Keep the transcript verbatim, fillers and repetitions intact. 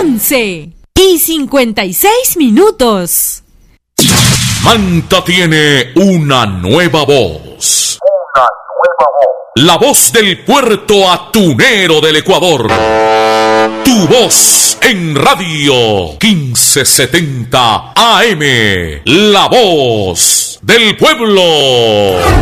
once y cincuenta y seis minutos. Manta tiene una nueva voz. Una nueva voz. La voz del puerto atunero del Ecuador. Tu voz en radio quince setenta A M. La voz del pueblo.